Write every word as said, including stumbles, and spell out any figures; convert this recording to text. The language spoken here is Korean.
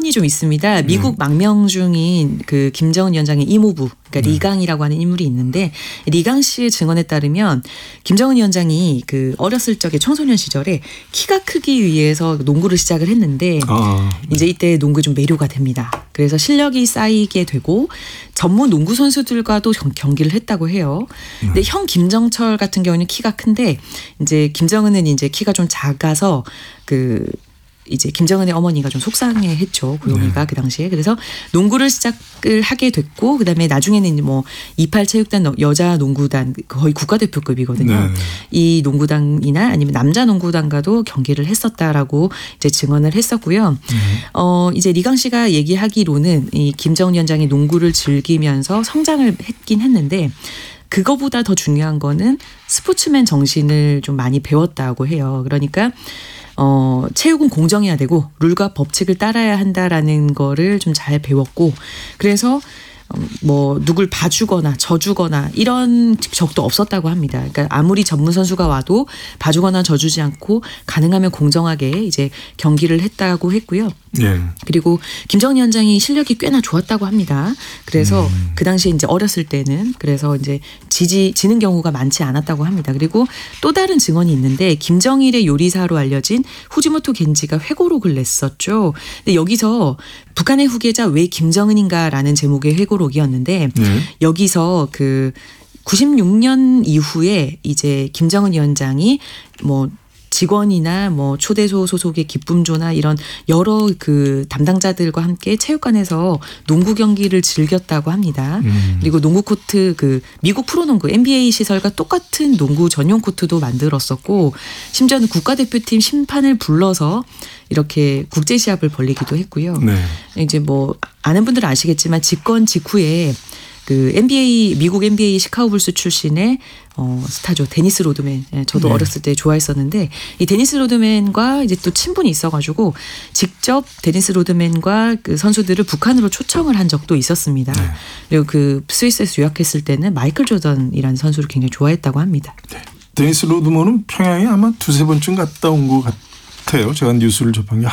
인연이 좀 있습니다. 미국 음. 망명중인 그 김정은 위원장의 이모부, 그러니까 음. 리강이라고 하는 인물이 있는데 리강 씨의 증언에 따르면 김정은 위원장이 그 어렸을 적에 청소년 시절에 키가 크기 위해서 농구를 시작을 했는데 아, 네. 이제 이때 농구에 좀 매료가 됩니다. 그래서 실력이 쌓이게 되고 전문 농구 선수들과도 경기를 했다고 해요. 근데 음. 형 김정철 같은 경우는 키가 큰데 이제 김정은은 이제 키가 좀 작아서 그 이제 김정은의 어머니가 좀 속상해했죠. 고용이가 네. 그 당시에. 그래서 농구를 시작을 하게 됐고 그다음에 나중에는 뭐 이십팔 체육단 여자 농구단 거의 국가대표급이거든요. 네. 이 농구단이나 아니면 남자 농구단과도 경기를 했었다라고 이제 증언을 했었고요. 네. 어 이제 리강 씨가 얘기하기로는 이 김정은 위원장이 농구를 즐기면서 성장을 했긴 했는데 그거보다 더 중요한 거는 스포츠맨 정신을 좀 많이 배웠다고 해요. 그러니까 어, 체육은 공정해야 되고 룰과 법칙을 따라야 한다라는 거를 좀 잘 배웠고 그래서 뭐 누굴 봐주거나 져주거나 이런 적도 없었다고 합니다. 그러니까 아무리 전문 선수가 와도 봐주거나 져주지 않고 가능하면 공정하게 이제 경기를 했다고 했고요. 네. 그리고 김정은 위원장이 실력이 꽤나 좋았다고 합니다. 그래서 음. 그 당시에 이제 어렸을 때는 그래서 이제 지지 지는 경우가 많지 않았다고 합니다. 그리고 또 다른 증언이 있는데 김정일의 요리사로 알려진 후지모토 겐지가 회고록을 냈었죠. 근데 여기서 북한의 후계자 왜 김정은인가라는 제목의 회고록이었는데 네. 여기서 그 구십육 년 이후에 이제 김정은 위원장이 뭐 직원이나 뭐 초대소 소속의 기쁨조나 이런 여러 그 담당자들과 함께 체육관에서 농구 경기를 즐겼다고 합니다. 음. 그리고 농구 코트 그 미국 프로농구 엔비에이 시설과 똑같은 농구 전용 코트도 만들었었고 심지어는 국가대표팀 심판을 불러서 이렇게 국제 시합을 벌리기도 했고요. 네. 이제 뭐 아는 분들은 아시겠지만 집권 직후에 그 엔비에이 미국 엔비에이 시카고 불스 출신의 어, 스타죠. 데니스 로드맨. 저도 네. 어렸을 때 좋아했었는데 이 데니스 로드맨과 이제 또 친분이 있어가지고 직접 데니스 로드맨과 그 선수들을 북한으로 초청을 한 적도 있었습니다. 네. 그리고 그 스위스에서 유학했을 때는 마이클 조던이라는 선수를 굉장히 좋아했다고 합니다. 네. 데니스 로드맨은 평양에 아마 두세 번쯤 갔다 온 것 같아요. 제가 뉴스를 접한 게